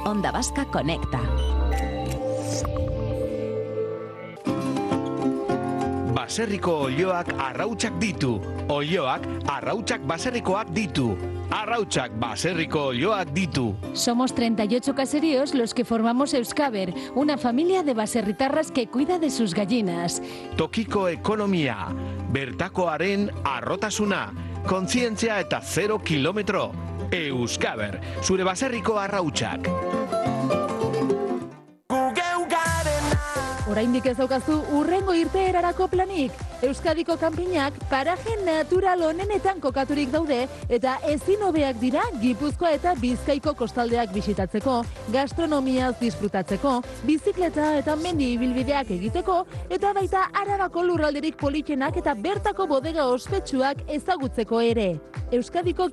Onda Vasca Conecta. Baserriko olioak arrautsak ditu. Olioak arrautsak baserrikoak ditu. Arrautsak baserriko olioak ditu. Somos 38 caseríos los que formamos Euskaber, una familia de baserritarras que cuida de sus gallinas. Tokiko ekonomia, bertakoaren arrotasuna, kontzientzia eta 0 kilometro. Euskaber, zure baserriko arrautsak. Oraindik ez daukazu urrengo irteerarako planik. Euskadiko kanpinak paraje natural onenetan kokaturik daude eta ezin hobeak dira Gipuzkoa eta Bizkaiko kostaldeak bisitatzeko, gastronomiaz disfrutatzeko, bizikleta eta mendi ibilbideak egiteko eta baita Arabako lurralderik politenak eta bertako bodega ospetsuak ezagutzeko ere. Euskadiko